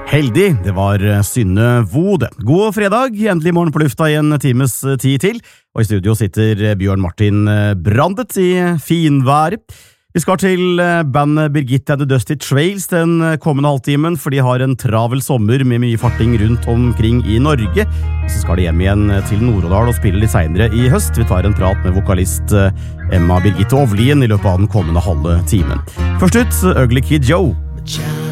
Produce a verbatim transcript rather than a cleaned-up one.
Heldig, det var Synne Vode. God fredag, endelig morgen på lufta i en times tid til, og i studio sitter Bjørn Martin Brandet i finvær. Vi skal til bandet Birgitte and the Dusty Trails den kommende halvtimen, for de har en travel sommer med mye farting rundt omkring i Norge. Og så skal de hjem igjen til Nord-Odal og spille litt senere i høst. Vi tar en prat med vokalist Emma Birgitte Ovlien i løpet av den kommende halve timen. Først ut, Ugly Kid Joe.